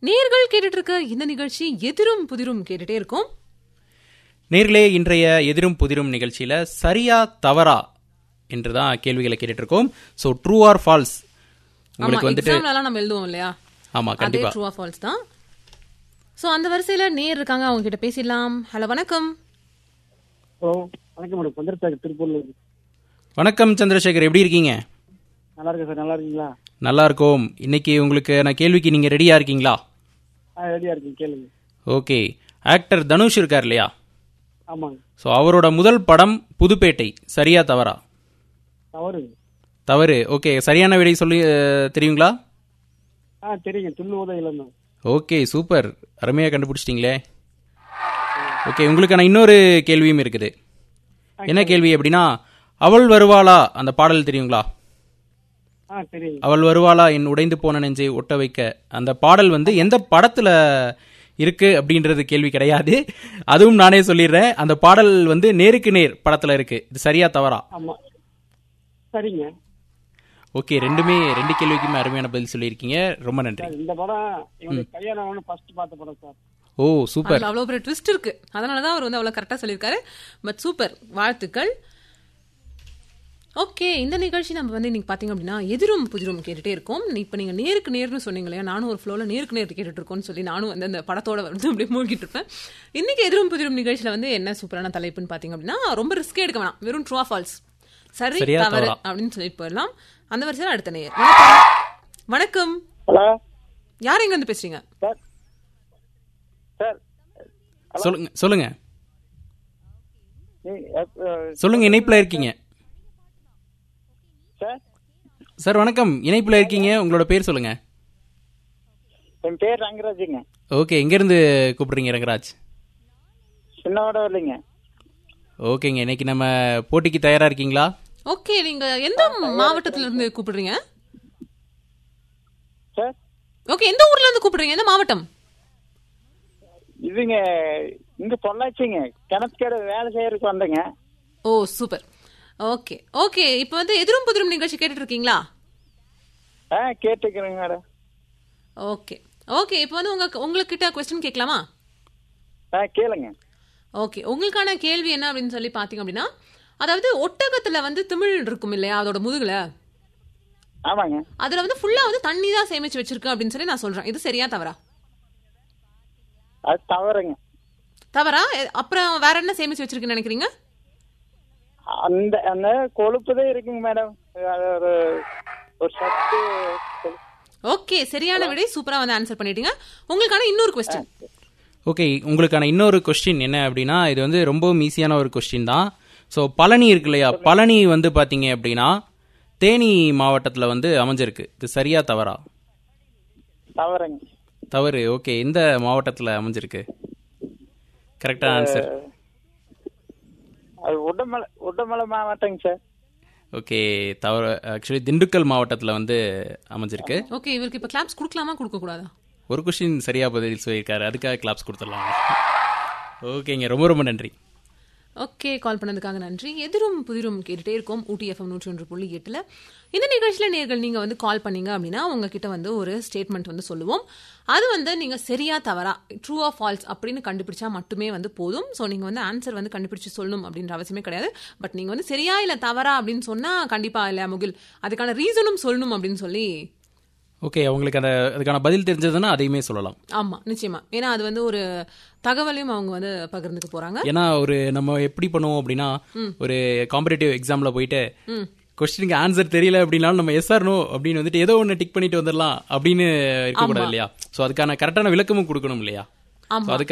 நேர்கள் கேட்டுட்டு இருக்க இந்த நிகழ்ச்சி எதிரும் புதிரும் கேட்டுட்டே இருக்கும். நேர்களே, இன்றைய எதிரும் புதிரும் நிகழ்ச்சியில சரியா தவறா என்றுதான் கேள்விகளை கேட்டுட்டு இருக்கோம். ஸோ ட்ரூ ஆர் ஃபால்ஸ் உங்களுக்கு வந்துட்டு நம்ம எழுதுவோம் இல்லையா? ஆமா, கண்டிப்பா ட்ரூ ஆர் ஃபால்ஸ் தான். ஸோ அந்த வரிசையில நேர் இருக்காங்க, அவங்க கிட்ட பேசிடலாம். ஹலோ, வணக்கம். ஹலோ, வணக்கம் மேடம். சந்திரசேகர், திருப்பூர்ல. வணக்கம் சந்திரசேகர், எப்படி இருக்கீங்க? நல்லா இருக்கேன் சார். நல்லா இருக்கீங்களா? நல்லா இருக்கோம். இன்னைக்கு உங்களுக்கு நான் கேள்விக்கு நீங்க ரெடியா இருக்கீங்களா? ரெடியா இருக்கேன், கேளுங்க. ஓகே. ஆக்டர் தனுஷ் இருக்கார் இல்லையா? ஆமாங்க. ஸோ அவரோட முதல் படம் புதுப்பேட்டை. சரியா தவறா? தவறு. தவறு. ஓகே, சரியான விடை சொல்லி தெரியுங்களா? தெரியுங்க. துள்ளு உதவியில. ஓகே, சூப்பர், அருமையா கண்டுபிடிச்சிட்டீங்களே. ஓகே, உங்களுக்கான இன்னொரு கேள்வியும் இருக்குது. என்ன கேள்வி அப்படின்னா, அவள் வருவாளா அந்த பாடல் தெரியுங்களா? அவள் வருவாளா என் உடைந்து போன நெஞ்சை ஒட்ட வைக்க, அந்த பாடல் வந்து எந்த படத்துல இருக்கு அப்படின்றது கேள்வி கிடையாது. அதுவும் நானே சொல்லிடுறேன். அந்த பாடல் வந்து நேருக்கு நேர் படத்துல இருக்கு. இது சரியா தவறா? சரிங்க. ஓகே, ரெண்டு கேள்விக்குமே அருமையான பதில் சொல்லியிருக்கீங்க. ரொம்ப நன்றி. இந்த படம் கல்யாணம் ஃபர்ஸ்ட் பார்த்த படம் சார். ஓ, சூப்பர். அவ்வளவு பெரிய ட்விஸ்ட் இருக்கு, அதனாலதான் அவர் வந்து அவ்வளவு கரெக்டா சொல்லியிருக்காரு. பட் சூப்பர், வாழ்த்துக்கள். ஓகே, இந்த நிகழ்ச்சி நம்ம வந்து இன்னைக்கு பாத்தீங்க அப்படின்னா எதிரும் புதிரும் கேட்டுட்டே இருக்கோம். இப்ப நீங்க நேருக்கு நேர்னு சொன்னீங்க இல்லையா, நானும் ஒரு ஃப்ளோல நேருக்கு நேர் கேட்டுட்டு இருக்கோம்னு சொல்லி நானும் வந்து அந்த படத்தோட வந்து அப்படியே மூழ்கிட்டு இருப்பேன். இன்னைக்கு எதிரும் புதிரும் நிகழ்ச்சியில வந்து என்ன சூப்பரான தலைப்புன்னு பாத்தீங்க அப்படின்னா, ரொம்ப ரிஸ்கே எடுக்க வேணாம், வெறும் ட்ரூ ஆர் ஃபால்ஸ், சரி தவறு அப்படின்னு சொல்லிட்டு போயிடலாம். அந்த வரிசையில அடுத்த நேர். வணக்கம். யார் எங்க வந்து பேசுறீங்க? சொல்லுங்க சொல்லுங்க, இணைப்புல இருக்கீங்க சார். வணக்கம், இணைப்புல இருக்கீங்க. உங்களோட பேர் சொல்லுங்க. என் பேர் ரங்கராஜுங்க. ஓகே, எங்க இருந்து கூப்பிடுறீங்க ரங்கராஜ்? சின்னவடவல்லிங்க. ஓகேங்க, இன்னைக்கு நம்ம போட்டிக்கு தயாரா இருக்கீங்களா? ஓகே, நீங்க எந்த மாவட்டத்துல இருந்து கூப்பிடுறீங்க? சார், ஓகே, எந்த ஊர்ல இருந்து கூப்பிடுறீங்க? எந்த மாவட்டம்? இதுங்க இங்க பொள்ளாச்சிங்க. கிணத்துக்கடை வேலை செய்யறதுக்கு வந்தங்க. ஓ, சூப்பர். ஓகே ஓகே, இப்போ வந்து எதிரும் புதிரும் நிகழ்ச்சி கேட்டுட்டு இருக்கீங்களா? கேட்டுக்கிறேங்க மேடம். ஓகே ஓகே, இப்போ வந்து உங்ககிட்ட क्वेश्चन கேட்கலாமா? கேளுங்க. ஓகே, உங்களுக்கான கேள்வி என்ன அப்படின்னு சொல்லி பாத்தீங்க அப்படின்னா, அதாவது ஒட்டகத்துல வந்து திமிழ் இருக்கும் இல்லையா, அதோட முதுகுல. ஆமாங்க. அதுல வந்து ஃபுல்லா வந்து தண்ணி தான் சேமிச்சு வச்சிருக்கு அப்படின்னு சொல்லி நான் சொல்றேன். இது சரியா தவறா? அது தவறுங்க. தவறா? அப்புறம் வேற என்ன சேமிச்சு வச்சிருக்குன்னு நினைக்கிறீங்க? அந்த அந்த கொழுப்புதான் இருக்குங்க மேடம். ஒரு சத்து. ஓகே, சரியான விடை. சூப்பரா வந்து ஆன்சர் பண்ணிட்டீங்க. உங்களுக்கான இன்னொரு क्वेश्चन. ஓகே, உங்களுக்கான இன்னொரு கொஸ்டின் என்ன அப்படின்னா, இது வந்து ரொம்ப ஈஸியான ஒரு கொஸ்டின் தான். ஸோ பழனி இருக்கு இல்லையா, பழனி வந்து பாத்தீங்க அப்படின்னா தேனி மாவட்டத்துல வந்து அமைஞ்சிருக்கு. இது சரியா தவறா? தவறுங்க. தவறு. ஓகே, எந்த மாவட்டத்துல அமைஞ்சிருக்கு? கரெக்டான ஆன்சர். அது உடமலை மாவட்டங்க சார். ஓகே, தவறு. ஆக்சுவலி திண்டுக்கல் மாவட்டத்துல வந்து அமைஞ்சிருக்கு. ஓகே, இவருக்கு இப்ப கிளாப்ஸ் கொடுக்கலாமா கொடுக்க கூடாதா? ஒரு கொஸ்டின் சரியா பதில் சொல்லியிருக்காரு, அதுக்காக கிளாப்ஸ் கொடுத்துடலாம். ஓகேங்க, ரொம்ப ரொம்ப நன்றி. ஓகே, கால் பண்ணதுக்காக நன்றி. எதிரும் புதிரும் கேட்டுட்டே இருக்கோம் ஊட்டி FM 101.8. இந்த நிகழ்ச்சியில நேர்கள் நீங்க வந்து கால் பண்ணீங்க அப்படின்னா உங்ககிட்ட வந்து ஒரு ஸ்டேட்மெண்ட் வந்து சொல்லுவோம். அது வந்து நீங்க சரியா தவறா, ட்ரூ ஆர் ஃபால்ஸ் அப்படின்னு கண்டுபிடிச்சா மட்டுமே வந்து போதும். ஸோ நீங்க வந்து ஆன்சர் வந்து கண்டுபிடிச்சு சொல்லணும் அப்படின்ற அவசியமே கிடையாது. பட் நீங்க வந்து சரியா இல்ல தவறா அப்படின்னு சொன்னா கண்டிப்பா இல்ல முகில் அதுக்கான ரீசனும் சொல்லணும் அப்படின்னு சொல்லி. ஓகே, அவங்களுக்கு அதுக்கான பதில் தெரிஞ்சதுன்னா அதையுமே சொல்லலாம். ஆமா, நிச்சயமா. ஏன்னா அது வந்து ஒரு தகவலையும் அவங்க வந்து பகிர்ந்துக்க போறாங்க. ஏன்னா நம்ம எப்படி பண்ணுவோம் அப்படின்னா, ஒரு காம்படிட்டிவ் எக்ஸாம்ல போயிட்டு கொஸ்டினுக்கு ஆன்சர் தெரியல அப்படின்னாலும் நம்ம எஸ் ஆர் நோ அப்படின்னு வந்துட்டு ஏதோ ஒன்று டிக் பண்ணிட்டு வந்துடலாம் அப்படின்னு இருக்கக்கூடாது இல்லையா? ஸோ அதுக்கான கரெக்டான விளக்கமும் கொடுக்கணும் இல்லையா? அதுக்கு